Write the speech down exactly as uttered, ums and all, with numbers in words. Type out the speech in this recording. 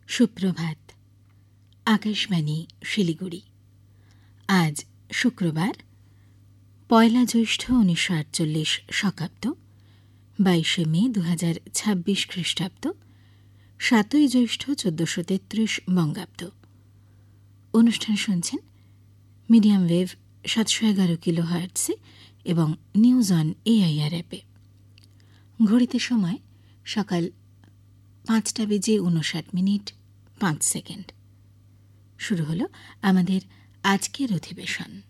সুপ্রভাত। আকাশবাণী শিলিগুড়ি। আজ শুক্রবার, পয়লা জ্যৈষ্ঠ উনিশশো আটচল্লিশ শকাব্দ, বাইশে মে দু হাজার ছাব্বিশ খ্রিস্টাব্দ, সাতই জ্যৈষ্ঠ চোদ্দশো তেত্রিশ বঙ্গাব্দ। অনুষ্ঠান শুনছেন মিডিয়াম ওয়েভ সাতশো এগারো কিলো হার্টসে এবং নিউজ অন এআইআর অ্যাপে। ঘড়িতে সময় সকাল পাঁচটা বেজে উনষাট মিনিট পাঁচ সেকেন্ড। শুরু হলো আমাদের আজকের অধিবেশন।